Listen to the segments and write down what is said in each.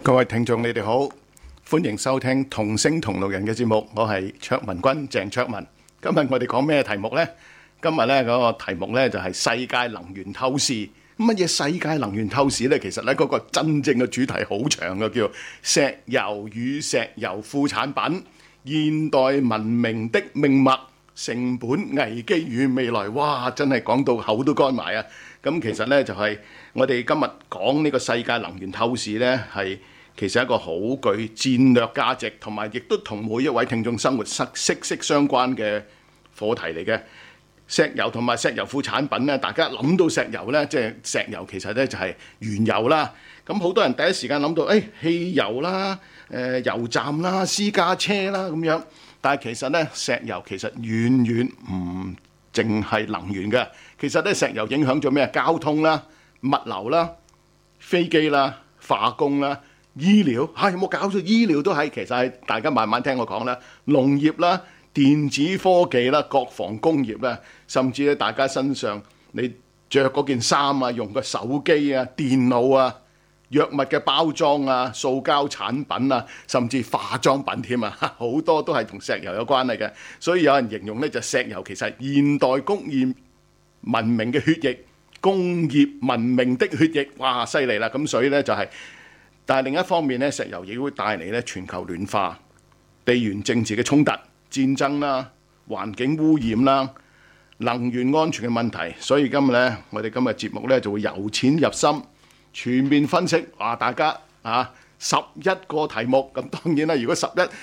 各位聽眾，你哋好，歡迎收聽同聲同路人嘅節目，我係卓文君鄭卓文。今日我哋講咩題目呢？今日呢嗰個題目呢就係世界能源透視。乜嘢世界能源透視呢？其實呢嗰個真正嘅主題好長嘅，叫石油與石油副產品，現代文明的命脈，成本危機與未來。哇！真係講到口都乾埋啊！咁其實呢就係我哋今日講呢個世界能源透視呢，係其實一個好具戰略價值，同埋亦都同每一位聽眾生活息息相關嘅課題嚟嘅。石油同埋石油副產品咧，大家諗到石油咧，即係石油其實咧就係原油啦。咁好多人第一時間諗到，汽油啦、油站啦、私家車啦咁樣。但係其實咧，石油其實遠遠唔淨係能源嘅。其實咧，石油影響咗咩？交通啦、物流啦、飛機啦、化工啦、醫療。有冇搞錯？醫療都係，其實係大家慢慢聽我講啦。農業啦、電子科技啦、國防工業啦，甚至咧大家身上你着嗰件衫啊、用個手機啊、電腦啊、藥物嘅包裝啊、塑膠產品啊，甚至化妝品添啊，好多都係同石油有關係嘅。所以有人形容咧，就石油其實係現代工業文明嘅血液，工業文明的血液。哇，犀利啦！咁所以咧就係，但係另一方面咧，石油亦會帶嚟咧全球暖化、地緣政治嘅衝突、戰爭啦、環境污染啦、能源安全嘅問題。所以今日咧，我哋今日節目咧就會由淺入深，全面分析。大家11個題目。咁當然啦，如果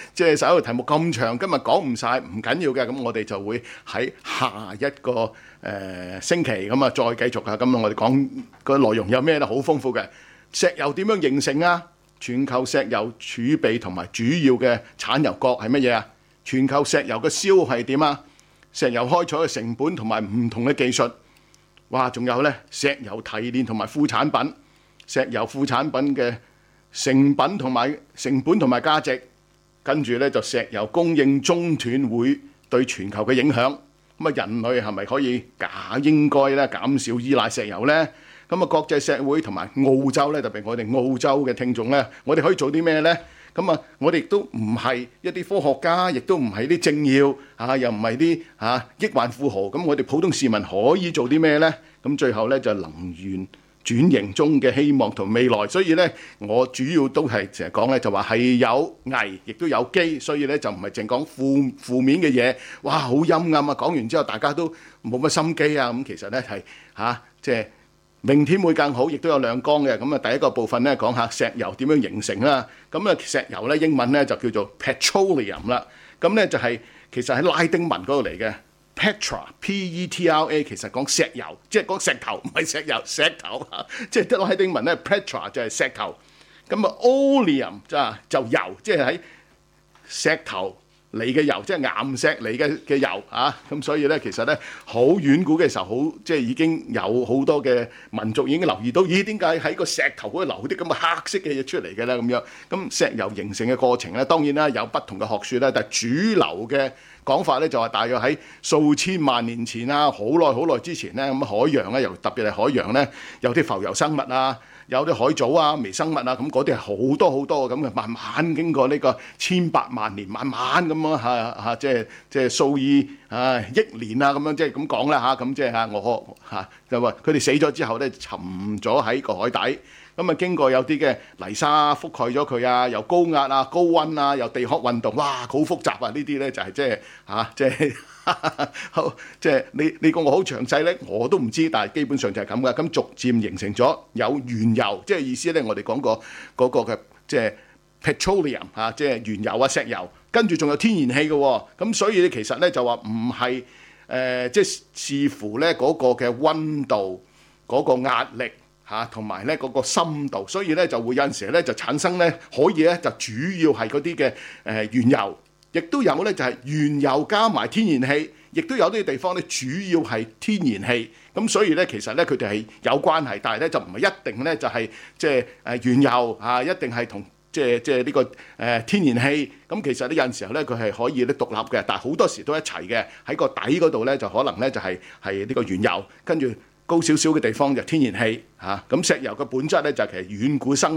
11個題目咁長，今日講唔晒唔緊要嘅。咁我哋就會喺下一個星期咁啊，再繼續啊。咁我哋講個內容有咩咧？好豐富嘅。石油點樣形成啊？全球石油儲備同埋主要嘅產油國係乜嘢啊？全球石油嘅消耗係點啊？石油開採嘅成本同埋唔同嘅技術。哇！仲有咧，石油提煉同埋副產品，石油副產品嘅成本同埋價值。跟住咧就石油供應中斷會對全球嘅影響。咁啊，人類係咪可以應該咧減少依賴石油呢？咁啊，國際社會同埋澳洲咧，特別我哋澳洲嘅聽眾咧，我哋可以做啲咩呢？咁啊，我哋亦都唔係一啲科學家，亦都唔係啲政要又唔係啲億萬富豪。咁我哋普通市民可以做啲咩呢？咁最後咧就能源轉型中嘅希望同未來。所以咧，我主要都係成日講咧，就話係有危，亦都有機。所以咧就唔係淨講負面嘅嘢。哇，好陰暗啊！講完之後，大家都冇乜心機啊。咁其實咧係即係明天會更好，亦都有亮光嘅。咁啊，第一個部分咧講下石油點樣形成啦。咁啊，石油咧英文咧就叫做 petroleum 啦。咁咧就係其實喺拉丁文嗰度嚟嘅 petra P-E-T-R-A， 其實講石油，即係講石頭，唔係石油，石頭即係拉丁文咧 petra 就係石頭。咁啊 oleum 就油，即係喺石頭嚟嘅油，即係岩石嚟嘅油啊！咁所以咧，其實咧好遠古嘅時候，即係已經有好多嘅民族已經留意到，咦？點解喺個石頭嗰度流啲咁嘅黑色嘅嘢出嚟嘅咧？咁樣咁石油形成嘅過程咧，當然啦有不同嘅學説啦，但係主流嘅講法咧就話大約喺數千萬年前啊，好耐之前咧，咁海洋咧，特別係海洋咧，有啲浮游生物啊。有啲海藻啊、微生物啊，咁嗰啲係好多咁嘅，慢慢經過呢個千百萬年，慢慢咁樣即係數以億年啊咁樣，即係咁講啦咁即係我就話佢哋死咗之後咧，沉咗喺個海底，咁啊經過有啲嘅泥沙覆蓋咗佢啊，又高壓啊、高溫啊，又地殼運動，哇，好複雜啊！呢啲咧就係即係好，即係你講我好詳細咧，我都唔知，但係基本上就係咁噶。咁逐漸形成咗有原油，即係意思咧，我哋講過嗰個嘅即係 petroleum 即係原油啊、石油，跟住仲有天然氣嘅。咁所以咧，其實咧就話唔係即係視乎咧嗰個嘅溫度、嗰個壓力同埋咧嗰個深度，所以咧就會有陣時咧就產生咧可以咧就主要係嗰啲嘅原油。亦都有咧，就係原油加埋天然氣，亦都有啲地方咧，主要係天然氣。咁所以咧，其實咧佢哋係有關係，但係咧就唔係一定咧就係即係原油一定係同即係呢個天然氣。咁其實咧有陣時候咧佢係可以咧獨立嘅，但係好多時都一齊嘅。喺個底嗰度咧就可能咧就係呢個原油，跟住高少少嘅地方就天然氣咁石油嘅本質咧就係其實遠古生物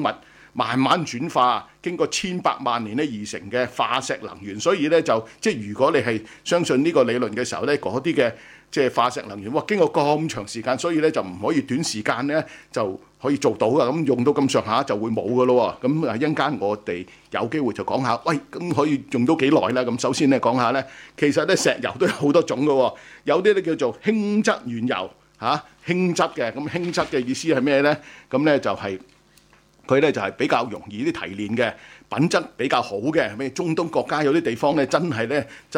慢慢轉化，經過千百萬年咧而成嘅化石能源。所以咧就即係如果你係相信呢個理論嘅時候咧，嗰啲嘅即係化石能源，哇經過咁長時間，所以咧就唔可以短時間咧就可以做到噶。咁用到咁上下就會冇噶咯喎。咁一陣間我哋有機會就講下，喂咁可以用到幾耐咧？咁首先咧講下咧，其實咧石油都有好多種噶喎，有啲咧叫做輕質原油嚇，輕質嘅。咁輕質嘅意思係咩咧？咁咧就係佢咧就係比較容易啲提煉嘅，品質比較好嘅。咩中東國家有啲地方咧真係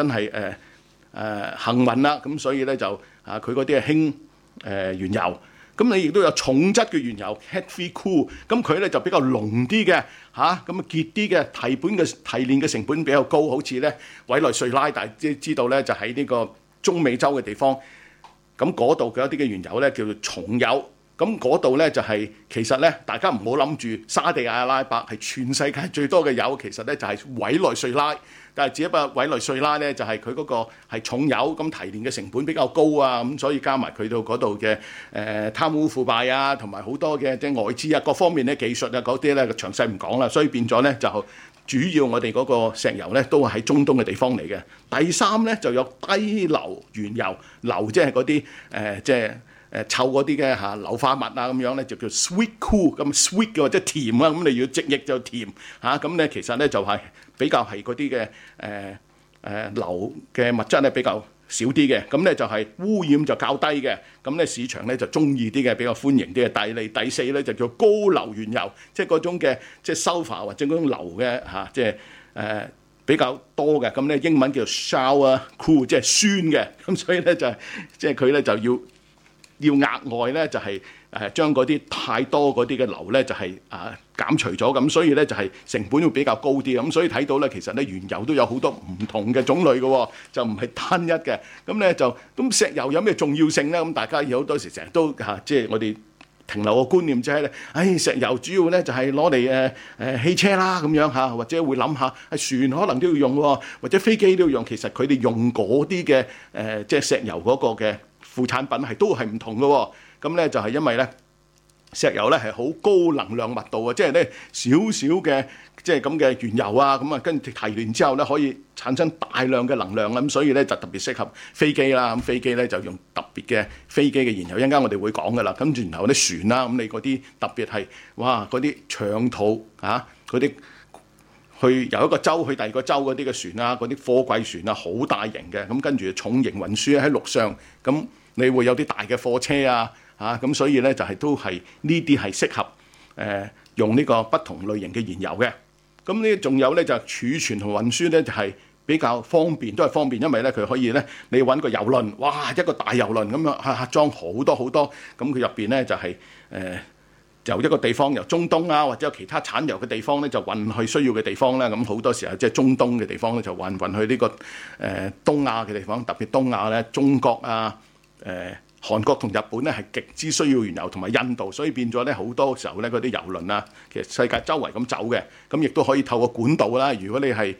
幸運啦，咁所以咧就佢嗰啲係輕原油。咁你亦都有重質嘅原油 heavy crude， 咁佢咧就比較濃啲嘅咁啊結啲嘅，提煉嘅成本比較高，好似咧委內瑞拉，大家知道咧就喺呢個中美洲嘅地方，咁嗰度嘅一啲嘅原油咧叫做重油。咁嗰度咧就係其實咧，大家唔好諗住沙地阿拉伯係全世界最多嘅油，其實咧就係委內瑞拉。但係只不過委內瑞拉咧就係佢嗰個係重油，咁提煉嘅成本比較高啊，咁所以加埋佢到嗰度嘅貪污腐敗啊，同埋好多嘅即係外資啊，各方面咧技術啊嗰啲咧詳細唔講啦。所以變咗咧就主要我哋嗰個石油咧都係喺中東嘅地方嚟嘅。第三咧就有低硫原油，硫即係嗰啲即係臭嗰啲嘅硫化物啊咁樣咧就叫 sweet crude， 咁 sweet 嘅或者甜啊，咁你要直譯就甜咁咧其實咧就係比較係嗰啲嘅硫嘅物質咧比較少啲嘅，咁咧就係污染就較低嘅，咁咧市場咧就中意啲嘅，比較歡迎啲嘅。第四咧就叫高硫原油，即係嗰種嘅即係 sulfur 或者嗰種硫嘅即係比較多嘅，咁咧英文叫 sour crude， 即係酸嘅，咁所以咧就係即係佢咧就要額外咧就係將嗰啲太多嗰啲嘅硫咧就係減除咗，咁所以咧就係成本會比較高啲，咁所以睇到咧其實咧原油都有好多唔同嘅種類嘅，就唔係單一嘅。咁咧就咁石油有咩重要性咧？咁大家有好多時成日都即係我哋停留個觀念就係咧，石油主要咧就係攞嚟汽車啦咁樣或者會諗下船可能都要用喎，或者飛機都要用。其實佢哋用嗰啲嘅即係石油嗰個嘅副產品都係唔同嘅喎。咁咧就係因為咧石油咧係好高能量密度啊，即係咧少少嘅即係咁嘅原油啊，咁跟住提煉之後咧可以產生大量嘅能量啦，咁所以咧就特別適合飛機啦。咁飛機咧就用特別嘅飛機嘅燃油，一陣間我哋會講噶啦。跟住然後啲船啦，咁你嗰啲特別係哇嗰啲長途嗰啲去由一個州去第二個州嗰啲嘅船啊，嗰啲貨櫃船啊，好大型嘅，咁跟住重型運輸喺陸上，咁你會有啲大嘅貨車啊。咁所以咧就係都係呢啲係適合用呢個不同類型嘅燃油嘅。咁呢仲有咧就儲存同運輸咧就係比較方便，都係方便，因為咧佢可以咧你揾個油輪，哇一個大油輪咁樣裝好多好多，咁佢入邊咧就係由一個地方由中東啊或者有其他產油嘅地方咧就運去需要嘅地方咧，咁好多時候即係中東嘅地方咧就運去呢個東亞嘅地方，特別東亞咧中國啊韓國同日本咧係極之需要原油，同埋印度，所以變咗咧好多時候咧嗰啲油輪啊，其實世界周圍咁走嘅，咁亦都可以透過管道啦。如果你係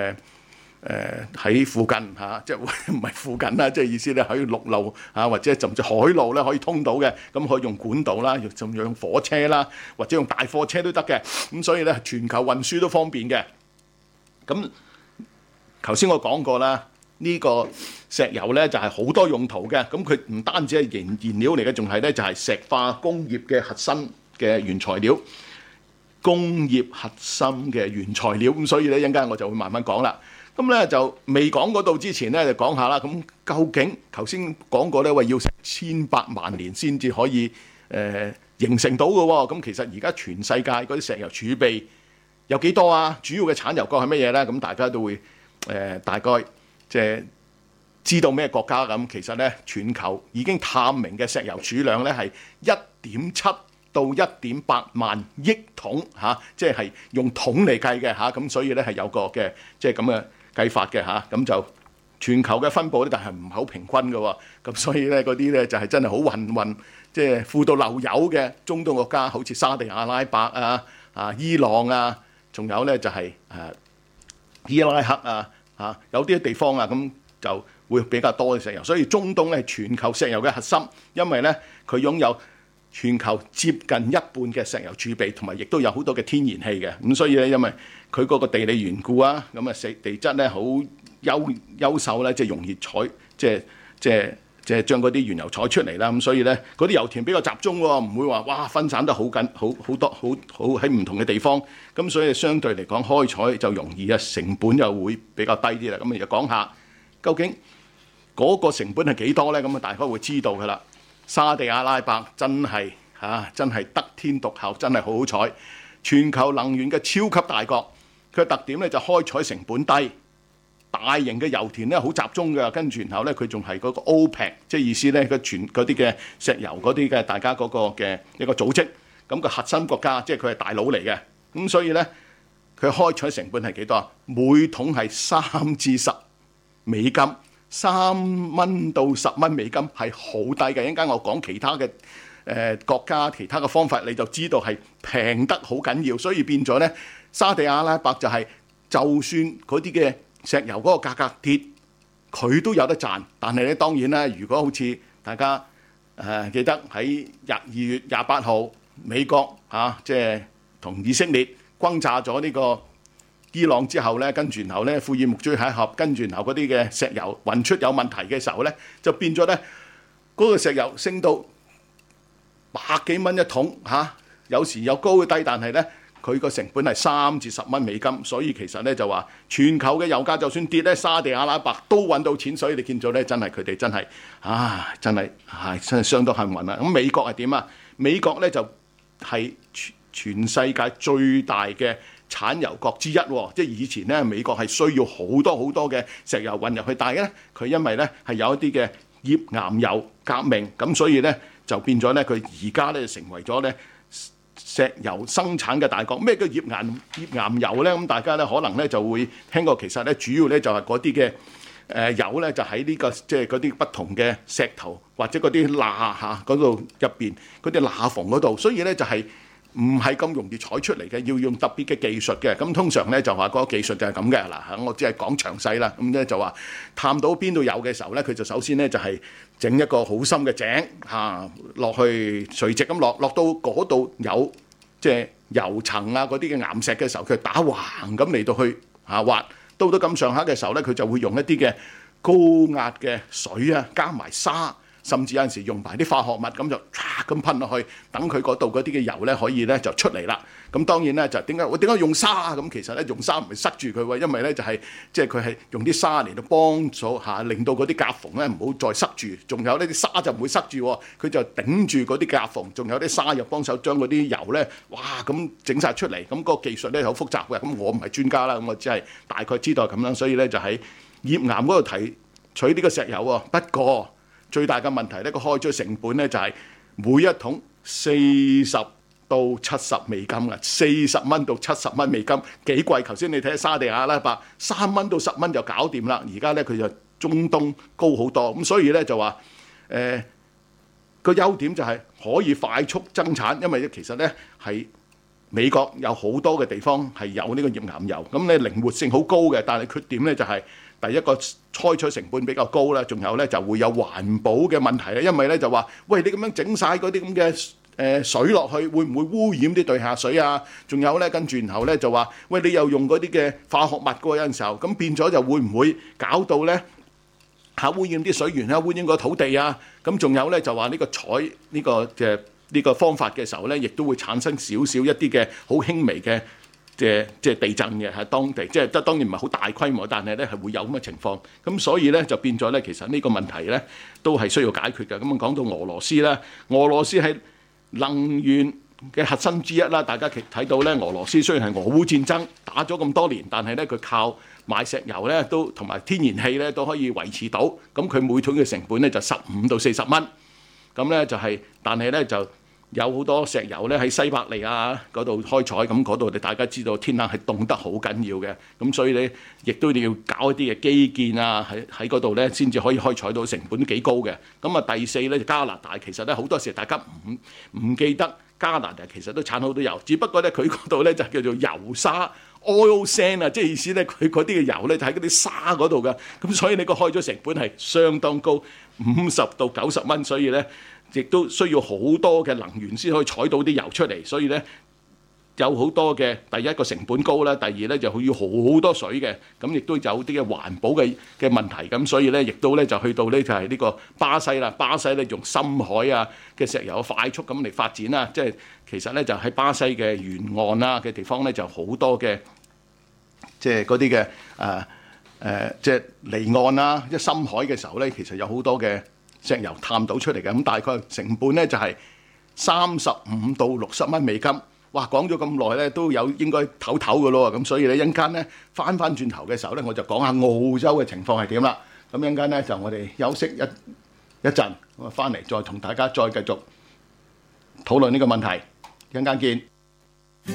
喺附近即係唔係附近啦，即係意思咧喺陸路或者甚至海路咧可以通到嘅，咁可以用管道啦，甚至用火車啦，或者用大貨車都得嘅。咁所以咧全球運輸都方便嘅。咁頭先我講過啦。呢個石油咧就係好多用途嘅，咁佢唔單止係燃料嚟嘅，仲係咧就係石化工業嘅核心嘅原材料，工業核心嘅原材料。咁所以咧一陣間我就會慢慢講啦。咁咧就未講嗰度之前咧就講下啦。咁究竟頭先講過咧話要成千百萬年先至可以形成到嘅喎。咁其實而家全世界嗰啲石油儲備有幾多啊？主要嘅產油國係乜嘢咧？咁大家都會大概即係知道咩國家咁，其實咧全球已經探明嘅石油儲量咧係1.7到1.8萬億桶即係用桶嚟計嘅咁所以咧係有個嘅即係咁嘅計法嘅咁就全球嘅分佈咧，但係唔係好平均嘅喎，咁所以咧嗰啲咧就係真係好混，即係富到漏油嘅中東國家，好似沙地阿拉伯伊朗啊，仲有咧就係伊拉克有啲地方咁就會比較多嘅石油，所以中東咧係全球石油嘅核心，因為咧佢擁有全球接近一半嘅石油儲備，同埋亦都有好多嘅天然氣嘅。咁所以咧，因為佢嗰個地理緣故啊，咁啊地質咧好優秀咧，即係容易採，即係將嗰啲原油採出嚟啦。咁所以咧，嗰啲油田比較集中喎，唔會話哇分散得好緊，好多好喺唔同嘅地方。咁所以相對嚟講，開採就容易啊，成本又會比較低啲啦。咁而家講下究竟嗰個成本係幾多咧？咁啊，大家會知道㗎啦。沙地阿拉伯真係得天獨厚，真係好好彩。全球能源嘅超級大國，佢嘅特點咧就開採成本低，大型嘅油田咧好集中嘅，跟住然後咧佢仲係嗰個 OPEC， 即係意思咧佢全嗰啲嘅石油嗰啲嘅大家嗰個嘅一個組織，咁個核心國家，即係佢係大佬嚟嘅。咁所以咧佢開採成本係幾多？每桶係3至10美金。3蚊到10蚊美金係好低嘅，一陣間我講其他嘅國家、其他嘅方法，你就知道係平得好緊要。所以變咗咧，沙地阿拉伯就係就算嗰啲嘅石油嗰個價格跌，佢都有得賺。但係咧當然啦，如果好似大家記得喺2月28號美國即係同以色列轟炸咗呢個伊朗之後咧，跟住然後咧，庫爾木朱海峽，跟住然後嗰啲嘅石油運出有問題嘅時候咧，就變咗咧嗰個石油升到100幾蚊一桶有時有高有低，但係咧佢個成本係3至10蚊美金，所以其實咧就話全球嘅油價就算跌咧，沙地阿拉伯都揾到錢，所以你見到咧真係佢哋真係相當幸運啦。咁美國係點啊？美國咧就係全世界最大嘅產油國之一，即係以前咧美國係需要好多嘅石油運入去，但係咧佢因為咧係有一啲嘅頁岩油革命，咁所以咧就變咗咧佢而家咧成為咗咧石油生產嘅大國。咩叫頁岩油咧？咁大家咧可能咧就會聽過，其實咧主要咧就係嗰啲嘅油咧就喺呢個即係嗰啲不同嘅石頭或者嗰啲罅嗰度入邊嗰啲罅縫嗰度，所以咧就係唔係咁容易採出嚟嘅，要用特別嘅技術嘅。咁通常咧就話嗰個技術就係咁嘅嗱，我只係講詳細啦。咁咧就話探到邊度有嘅時候咧，佢就首先咧就係整一個好深嘅井落去垂直咁落到嗰度有即係油層嗰啲嘅岩石嘅時候，佢打橫咁嚟到去挖，到咁上下嘅時候咧，佢就會用一啲嘅高壓嘅水加埋沙。甚至有陣時用埋啲化學物咁就咁噴落去，等佢嗰度嗰啲嘅油咧可以咧就出嚟啦。咁當然咧就點解用沙啊？咁其實咧用沙唔係塞住佢喎，因為咧就係即係佢係用啲沙嚟到幫助令到嗰啲夾縫咧唔好再塞住。仲有呢啲沙就唔會塞住，佢就頂住嗰啲夾縫。仲有啲沙又幫手將嗰啲油咧，哇咁整晒出嚟。咁個技術咧好複雜嘅。咁我唔係專家啦，咁我只係大概知道咁樣。所以咧就喺頁岩嗰度提取呢個石油喎。不過最大嘅問題咧，個開採成本咧就係每一桶40到70美金嘅，40蚊到70蚊美金，幾貴？頭先你睇沙地阿拉伯3蚊到10蚊就搞掂啦，而家咧佢就中東高好多，咁所以咧就話個優點就係可以快速增產，因為其實咧係美國有好多嘅地方係有呢個頁岩油，咁咧靈活性好高嘅，但係缺點咧就係第一個開採成本比較高啦，仲有咧就會有環保嘅問題啦，因為咧就話喂，你咁樣整晒嗰啲咁嘅水落去，會唔會污染啲地下水啊？仲有咧跟住然後咧就話喂，你又用嗰啲嘅化學物嘅有陣時候，咁變咗就會唔會搞到咧污染啲水源啊，污染個土地啊？咁仲有咧就話呢個採呢個嘅呢個方法嘅時候咧，亦都會產生少少一啲嘅好輕微嘅即係地震嘅喺當地，即係當然唔係好大規模，但係咧係會有咁嘅情況。咁所以咧就變咗咧，其實呢個問題咧都係需要解決嘅。咁講到俄羅斯咧，俄羅斯係能源嘅核心之一啦。大家睇到咧，俄羅斯雖然係俄烏戰爭打咗咁多年，但係咧佢靠買石油咧都同埋天然氣咧都可以維持到。咁佢每桶嘅成本咧就15到40蚊。咁咧就係，但係咧就有好多石油咧喺西伯利亞嗰度開採，咁嗰度大家知道天冷係凍得好緊要嘅，咁所以咧亦都要搞一啲嘅基建喺嗰度咧，先至可以開採到，成本都幾高嘅。咁啊第四咧就加拿大，其實咧好多時大家唔記得加拿大其實都產好多油，只不過咧佢嗰度咧就叫做油砂 oil sand 啊，即係意思咧，佢嗰啲嘅油咧就喺嗰啲沙嗰度㗎，咁所以你個開咗成本係相當高，50到90蚊，所以咧亦都需要好多嘅能源先可以採到啲油出嚟，所以咧有好多嘅第一個成本高啦，第二咧就要好多水嘅，咁亦都有啲嘅環保嘅問題，咁所以咧亦都咧就去到咧就係呢個巴西啦，巴西咧用深海啊嘅石油快速咁嚟發展啦，即係其實咧就喺巴西嘅沿岸啊嘅地方咧就好多嘅即係嗰啲嘅即係離岸啦，即係深海嘅時候咧，其實有好多嘅石油探到出嚟嘅，咁大概成本咧就係35到60蚊美金。哇，講咗咁耐咧，都有應該唞唞嘅咯，咁所以咧一陣間咧翻轉頭嘅時候咧，我就講下澳洲嘅情況係點啦。咁一陣間咧就我哋休息一陣，我翻嚟再同大家再繼續討論呢個問題。一陣間見。